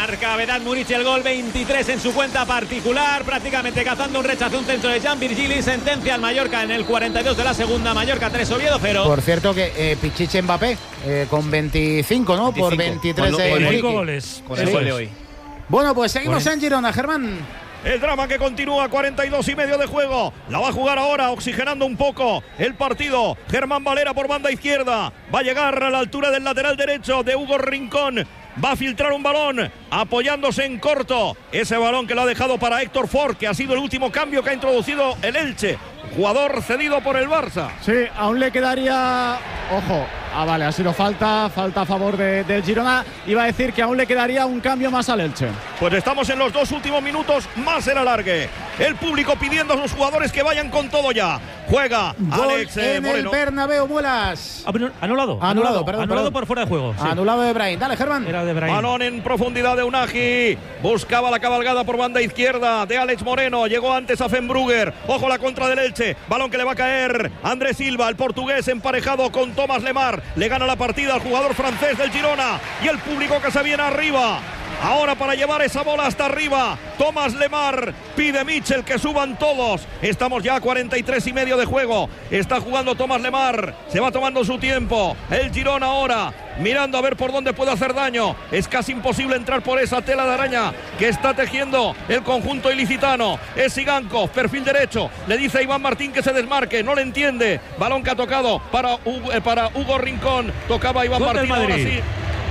Marca Vedat Murici el gol 23 en su cuenta particular, prácticamente cazando un rechazo, un centro de Jan Virgili. Sentencia al Mallorca en el 42 de la segunda. Mallorca 3, Oviedo 0. Por cierto que Pichichi Mbappé con 25, ¿no? 25. Por 23 de 5 goles. Con el gol de hoy. Bueno, pues seguimos en Girona, Germán. El drama que continúa, 42,5 de juego. La va a jugar ahora, oxigenando un poco el partido. Germán Valera por banda izquierda. Va a llegar a la altura del lateral derecho de Hugo Rincón. Va a filtrar un balón, apoyándose en corto. Ese balón que lo ha dejado para Héctor Ford, que ha sido el último cambio que ha introducido el Elche. Jugador cedido por el Barça. Sí, aún le quedaría... Ojo, vale, ha sido falta a favor del Girona. Iba a decir que aún le quedaría un cambio más al Elche. Pues estamos en los 2 últimos minutos, más el alargue. El público pidiendo a sus jugadores que vayan con todo ya. Juega gol Alex en Moreno. el Bernabéu, Muelas. Anulado. Perdón. Por fuera de juego. Sí. Anulado de Brahim. Dale, Germán. Era de Brahim. Balón en profundidad de Unagi. Buscaba la cabalgada por banda izquierda de Alex Moreno. Llegó antes a Fenbrugger. Ojo la contra del Elche. Balón que le va a caer Andrés Silva, el portugués, emparejado con Thomas Lemar. Le gana la partida al jugador francés del Girona. Y el público que se viene arriba. Ahora para llevar esa bola hasta arriba, Thomas Lemar, pide Mitchell que suban todos. Estamos ya a 43,5 de juego. Está jugando Thomas Lemar, se va tomando su tiempo. El Girona ahora, mirando a ver por dónde puede hacer daño. Es casi imposible entrar por esa tela de araña que está tejiendo el conjunto ilicitano. Es Sigankov, perfil derecho. Le dice a Iván Martín que se desmarque, no le entiende. Balón que ha tocado para Hugo Rincón. Tocaba Iván Martín, ahora sí.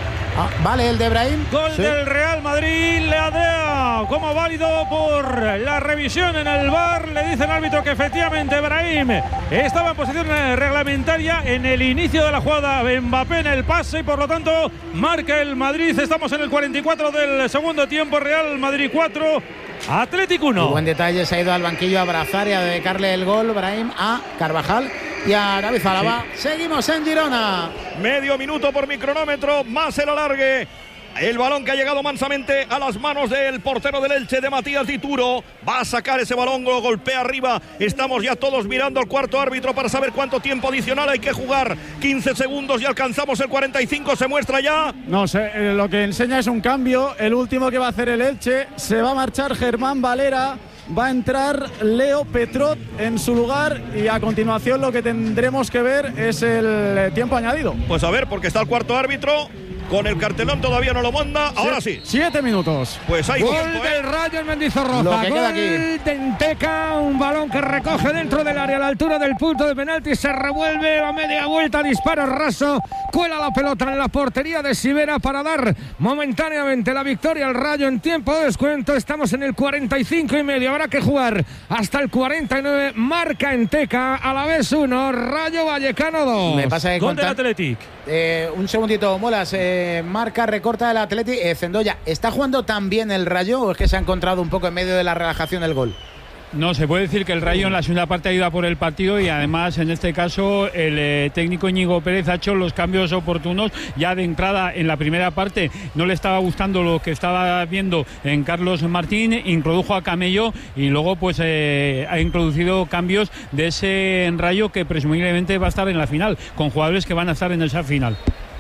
Vale, el de Brahim. Gol del Real Madrid, le adea como válido por la revisión en el VAR. Le dice el árbitro que efectivamente Brahim estaba en posición reglamentaria en el inicio de la jugada. Mbappé en el pase y por lo tanto marca el Madrid. Estamos en el 44 del segundo tiempo. Real Madrid 4, Atlético 1. Buen detalle, se ha ido al banquillo a abrazar y a dedicarle el gol Brahim a Carvajal y a David Alaba. Sí. Seguimos en Girona. Medio minuto por mi cronómetro, más el alargue. El balón que ha llegado mansamente a las manos del portero del Elche, de Matías Dituro. Va a sacar ese balón, lo golpea arriba. Estamos ya todos mirando al cuarto árbitro para saber cuánto tiempo adicional hay que jugar. 15 segundos y alcanzamos el 45, se muestra ya. No sé, lo que enseña es un cambio. El último que va a hacer el Elche, se va a marchar Germán Valera. Va a entrar Leo Petrot en su lugar y a continuación lo que tendremos que ver es el tiempo añadido. Pues a ver, porque está el cuarto árbitro. Con el cartelón todavía no lo manda. Ahora sí. 7 minutos. Pues hay gol tiempo, del Rayo en Mendizorroza. Lo que queda gol aquí. de Enteca, un balón que recoge dentro del área a la altura del punto de penalti. Se revuelve a media vuelta, disparo raso. Cuela la pelota en la portería de Sivera para dar momentáneamente la victoria al Rayo en tiempo de descuento. Estamos en el 45,5. Habrá que jugar hasta el 49. Marca Enteca, a la vez 1, Rayo Vallecano 2. Me pasa que gol del Athletic. Un segundito, Molas. Marca, recorta el Athletic. Zendoya, ¿está jugando tan bien el Rayo o es que se ha encontrado un poco en medio de la relajación del gol? No, se puede decir que el Rayo en la segunda parte ha ido a por el partido y además en este caso el técnico Íñigo Pérez ha hecho los cambios oportunos ya de entrada en la primera parte. No le estaba gustando lo que estaba viendo en Carlos Martín, introdujo a Camello y luego pues ha introducido cambios de ese Rayo que presumiblemente va a estar en la final, con jugadores que van a estar en esa final.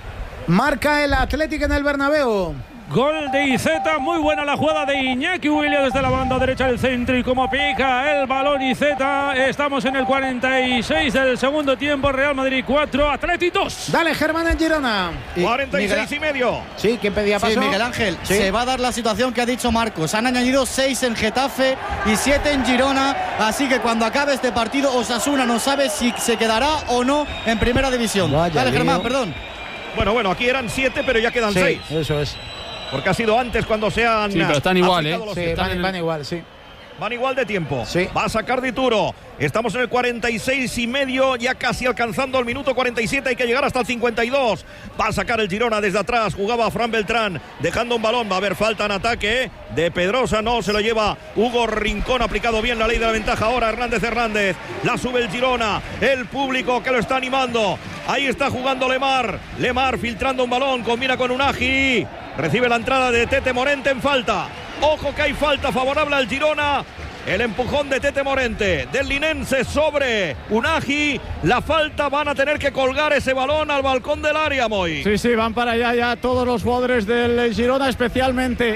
Marca el Athletic en el Bernabéu. Gol de Iceta, muy buena la jugada de Iñaki Williams desde la banda derecha del centro y como pica el balón Iceta. Estamos en el 46 del segundo tiempo. Real Madrid 4, Athletic 2. Dale, Germán, en Girona. 46,5. Sí, ¿quién pedía paso? Sí, Miguel Ángel, ¿Sí? Se va a dar la situación que ha dicho Marcos. Han añadido 6 en Getafe y 7 en Girona, así que cuando acabe este partido Osasuna no sabe si se quedará o no en primera división. Vaya Dale, lío. Germán, perdón. Bueno, aquí eran 7, pero ya quedan 6. Eso es. Porque ha sido antes cuando se han... Sí, pero están igual, aplicado los Sí, tiempos. van igual, sí. Van igual de tiempo. Sí. Va a sacar Dituro. Estamos en el 46,5, ya casi alcanzando el minuto 47. Hay que llegar hasta el 52. Va a sacar el Girona desde atrás. Jugaba Fran Beltrán, dejando un balón. Va a haber falta en ataque de Pedrosa. No, se lo lleva Hugo Rincón. Aplicado bien la ley de la ventaja. Ahora Hernández. La sube el Girona. El público que lo está animando. Ahí está jugando Lemar. Lemar filtrando un balón. Combina con Unagi. Recibe la entrada de Tete Morente en falta. Ojo que hay falta favorable al Girona. El empujón de Tete Morente, del linense sobre Unagi. La falta, van a tener que colgar ese balón al balcón del área, Moy. Sí, van para allá ya todos los jugadores del Girona, especialmente